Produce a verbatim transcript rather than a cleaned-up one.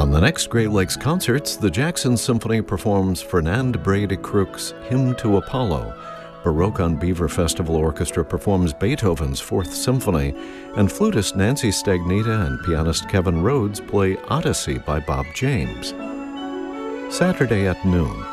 On the next Great Lakes Concerts, the Jackson Symphony performs Fernand Bray de Crook's Hymn to Apollo. Baroque on Beaver Festival Orchestra performs Beethoven's Fourth Symphony, and flutist Nancy Stagnita and pianist Kevin Rhodes play Odyssey by Bob James. Saturday at noon.